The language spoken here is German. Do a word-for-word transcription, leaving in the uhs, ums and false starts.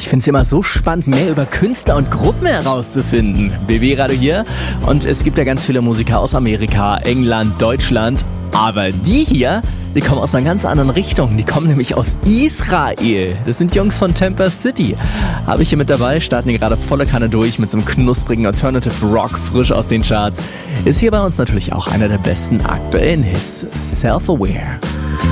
Ich finde es immer so spannend, mehr über Künstler und Gruppen herauszufinden. B W Radio hier und es gibt ja ganz viele Musiker aus Amerika, England, Deutschland. Aber die hier, die kommen aus einer ganz anderen Richtung. Die kommen nämlich aus Israel. Das sind Jungs von Tampa City. Habe ich hier mit dabei, starten hier gerade volle Kanne durch mit so einem knusprigen Alternative Rock, frisch aus den Charts. Ist hier bei uns natürlich auch einer der besten aktuellen Hits, Self-Aware.